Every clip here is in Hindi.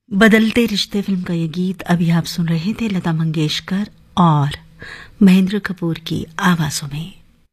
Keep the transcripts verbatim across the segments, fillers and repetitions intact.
बदलते रिश्ते फिल्म का ये गीत अभी आप सुन रहे थे लता मंगेशकर और महेंद्र कपूर की आवाजों में।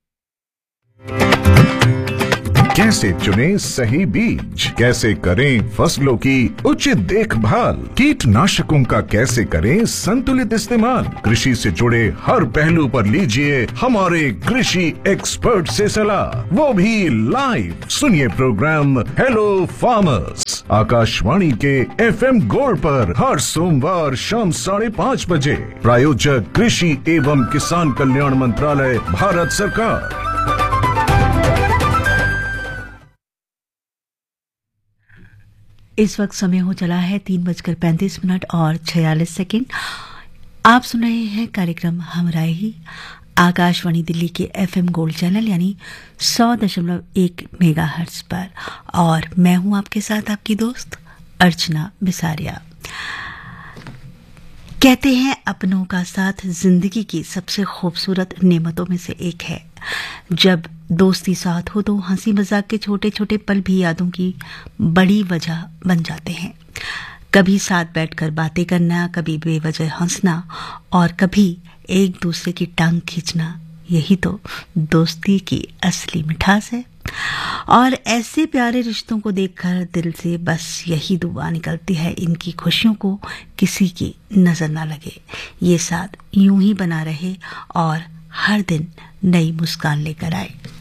कैसे चुनें सही बीज, कैसे करें फसलों की उचित देखभाल, कीटनाशकों का कैसे करें संतुलित इस्तेमाल, कृषि से जुड़े हर पहलू पर लीजिए हमारे कृषि एक्सपर्ट से सलाह, वो भी लाइव। सुनिए प्रोग्राम हेलो फार्मर्स आकाशवाणी के एफएम गोल्ड पर हर सोमवार शाम साढ़े पाँच बजे। प्रायोजक कृषि एवं किसान कल्याण मंत्रालय, भारत सरकार। इस वक्त समय हो चला है तीन बजकर पैंतीस मिनट और छियालीस सेकेंड। आप सुन रहे हैं कार्यक्रम हमरा ही आकाशवाणी दिल्ली के एफएम गोल्ड चैनल यानी सौ दशमलव एक मेगा हर्ट्ज पर, और मैं हूं आपके साथ आपकी दोस्त अर्चना बिसारिया। कहते हैं अपनों का साथ जिंदगी की सबसे खूबसूरत नेमतों में से एक है। जब दोस्ती साथ हो तो हंसी मजाक के छोटे छोटे पल भी यादों की बड़ी वजह बन जाते हैं। कभी साथ बैठकर बातें करना, कभी बेवजह हंसना और कभी एक दूसरे की टांग खींचना, यही तो दोस्ती की असली मिठास है। और ऐसे प्यारे रिश्तों को देखकर दिल से बस यही दुआ निकलती है, इनकी खुशियों को किसी की नजर ना लगे, ये साथ यूं ही बना रहे और हर दिन नई मुस्कान लेकर आए।